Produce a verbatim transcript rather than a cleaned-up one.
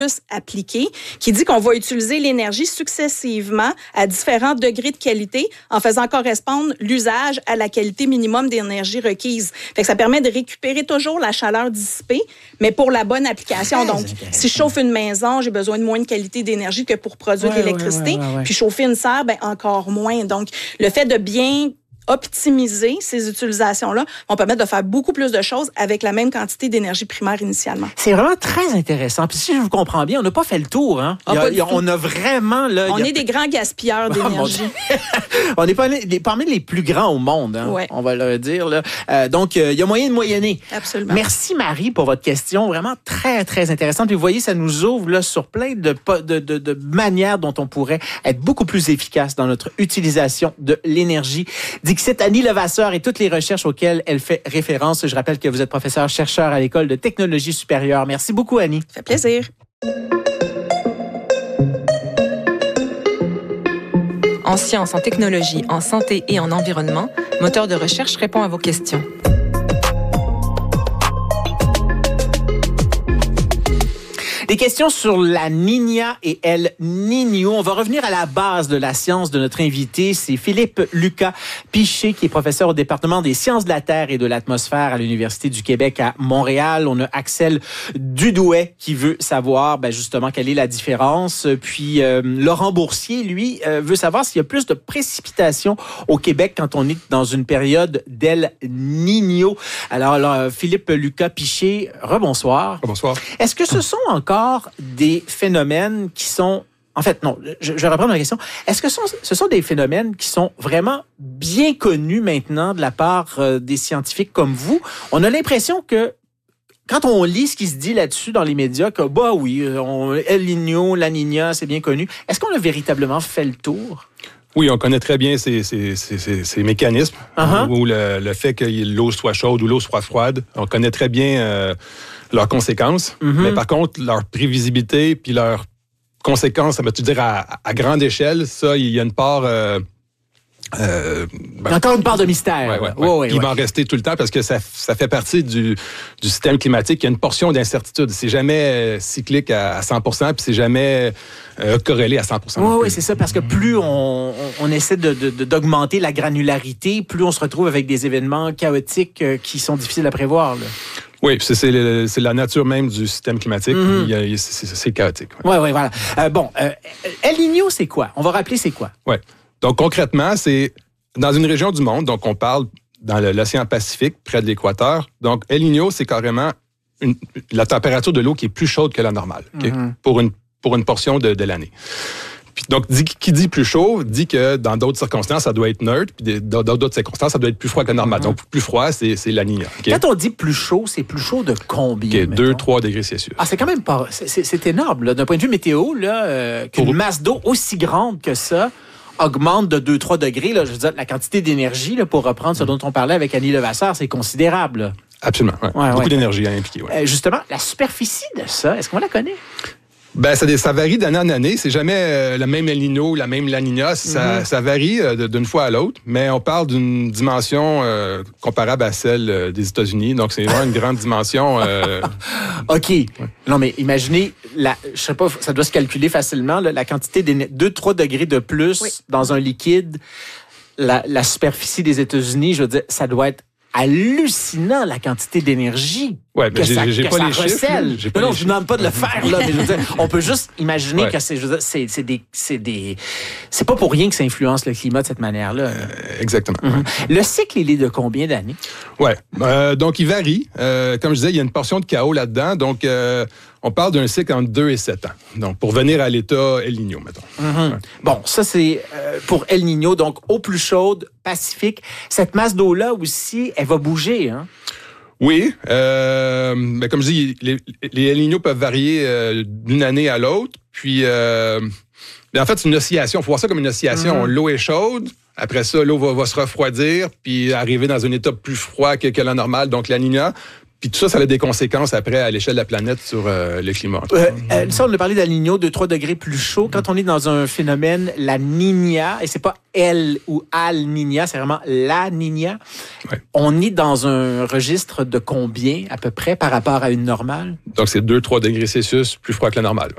appliqué, qui dit qu'on va utiliser l'énergie successivement à différents degrés de qualité en faisant correspondre l'usage à la qualité minimum d'énergie requise. Fait que ça permet de récupérer toujours la chaleur dissipée, mais pour la bonne application. Donc, si je chauffe une maison, j'ai besoin de moins de qualité d'énergie que pour produire ouais, de l'électricité. Ouais, ouais, ouais, ouais. Puis chauffer une serre, ben encore moins. Donc, le fait de bien optimiser ces utilisations-là vont permettre de faire beaucoup plus de choses avec la même quantité d'énergie primaire initialement. C'est vraiment très intéressant. Puis si je vous comprends bien, on n'a pas fait le tour. Hein? Ah, il y a, pas il y a, du tout. on a vraiment... Là, on il y a... est des grands gaspilleurs d'énergie. On est parmi les plus grands au monde, hein? Ouais. On va le dire. Là. Euh, donc, euh, il y a moyen de moyenner. Absolument. Merci, Marie, pour votre question. Vraiment très, très intéressante. Puis vous voyez, ça nous ouvre là, sur plein de, de, de, de manières dont on pourrait être beaucoup plus efficace dans notre utilisation de l'énergie. Dixit Annie Levasseur et toutes les recherches auxquelles elle fait référence. Je rappelle que vous êtes professeur-chercheur à l'École de technologie supérieure. Merci beaucoup, Annie. Ça fait plaisir. En sciences, en technologie, en santé et en environnement, Moteur de recherche répond à vos questions. Des questions sur la Niña et El Niño. On va revenir à la base de la science de notre invité. C'est Philippe Lucas Piché, qui est professeur au département des sciences de la Terre et de l'atmosphère à l'Université du Québec à Montréal. On a Axel Dudouet qui veut savoir ben, justement quelle est la différence. Puis euh, Laurent Boursier, lui, euh, veut savoir s'il y a plus de précipitations au Québec quand on est dans une période d'El Niño. Alors, alors Philippe Lucas Piché, rebonsoir. Bonsoir. Est-ce que ce sont encore des phénomènes qui sont... En fait, non, je, je vais reprendre la question. Est-ce que ce sont, ce sont des phénomènes qui sont vraiment bien connus maintenant de la part euh, des scientifiques comme vous? On a l'impression que quand on lit ce qui se dit là-dessus dans les médias, que bah oui, on, El Niño, La Niña, c'est bien connu. Est-ce qu'on a véritablement fait le tour? Oui, on connaît très bien ces, ces, ces, ces, ces mécanismes, uh-huh. ou le, le fait que l'eau soit chaude ou l'eau soit froide. On connaît très bien euh, leurs conséquences, mm-hmm. mais par contre, leur prévisibilité puis leurs conséquences, ça veut-tu dire à, à grande échelle, ça, il y a une part... Euh, Euh, ben, encore une part de mystère. Ouais, ouais, ouais. Ouais, ouais, il ouais. va en rester tout le temps parce que ça, ça fait partie du, du système climatique. Il y a une portion d'incertitude. C'est jamais cyclique à cent pour cent puis c'est jamais euh, corrélé à cent pour cent. Oui, oui, c'est ça. Parce que plus on, on, on essaie de, de, d'augmenter la granularité, plus on se retrouve avec des événements chaotiques euh, qui sont difficiles à prévoir. Là. Oui, c'est, c'est, le, c'est la nature même du système climatique. Mm-hmm. Il y a, c'est, c'est, c'est chaotique. Oui, oui, ouais, voilà. Euh, bon, euh, El Niño, c'est quoi? On va rappeler c'est quoi? Oui. Donc, concrètement, c'est dans une région du monde, donc on parle dans le, l'océan Pacifique, près de l'équateur. Donc, El Niño, c'est carrément une, la température de l'eau qui est plus chaude que la normale, okay? mm-hmm. pour, une, pour une portion de, de l'année. Puis, donc, dit, qui dit plus chaud, dit que dans d'autres circonstances, ça doit être neutre, puis dans d'autres circonstances, ça doit être plus froid que normal. Mm-hmm. Donc, plus froid, c'est, c'est La Niña. Okay? Quand on dit plus chaud, c'est plus chaud de combien? deux à trois degrés Celsius. Ah, c'est quand même pas... C'est, c'est, c'est énorme, là. D'un point de vue météo, là, euh, qu'une pour... masse d'eau aussi grande que ça augmente de deux à trois degrés. Là, je veux dire, la quantité d'énergie, là, pour reprendre ce dont on parlait avec Annie Levasseur, c'est considérable. Là. Absolument. Ouais. Ouais, Beaucoup ouais. d'énergie à impliquer. Ouais. Euh, justement, la superficie de ça, est-ce qu'on la connaît? Ben, ça, ça varie d'année en année. C'est jamais euh, le même El Niño, la même La Niña. Ça, mm-hmm. ça varie euh, d'une fois à l'autre, mais on parle d'une dimension euh, comparable à celle euh, des États-Unis. Donc, c'est vraiment une grande dimension. Euh... OK. Ouais. Non, mais imaginez, la, je sais pas, ça doit se calculer facilement, là, la quantité de deux à trois degrés de plus oui. dans un liquide, la, la superficie des États-Unis, je veux dire, ça doit être hallucinant la quantité d'énergie. Ouais, mais j'ai, ça, j'ai, pas ça les chiffres, j'ai pas non, les non, je ne demande pas de le faire là, mais je veux dire, on peut juste imaginer ouais. que c'est, je veux dire, c'est, c'est des, c'est des, c'est pas pour rien que ça influence le climat de cette manière-là. Euh, exactement. Mm-hmm. Ouais. Le cycle, il est de combien d'années? Ouais, euh, donc il varie. Euh, comme je disais, il y a une portion de chaos là-dedans, donc euh, on parle d'un cycle entre deux et sept ans. Donc pour venir à l'état El Niño, mettons. Mm-hmm. Ouais. Bon, ça c'est euh, pour El Niño, donc eau plus chaude, Pacifique. Cette masse d'eau-là aussi, elle va bouger, hein? Oui, euh, mais comme je dis, les, les El Niño peuvent varier euh, d'une année à l'autre. Puis, euh, en fait, c'est une oscillation. Il faut voir ça comme une oscillation. Mm-hmm. L'eau est chaude. Après ça, l'eau va, va se refroidir, puis arriver dans un état plus froid que, que la normale, donc La Niña. Puis tout ça, ça a des conséquences après à l'échelle de la planète sur euh, le climat. Euh, euh, ça, on a parlé d'El Niño, deux à trois degrés plus chaud. Quand on est dans un phénomène, la Niña, et c'est pas El ou Al Niña, c'est vraiment la Niña, ouais. on est dans un registre de combien à peu près par rapport à une normale? Donc c'est deux à trois degrés Celsius plus froid que la normale.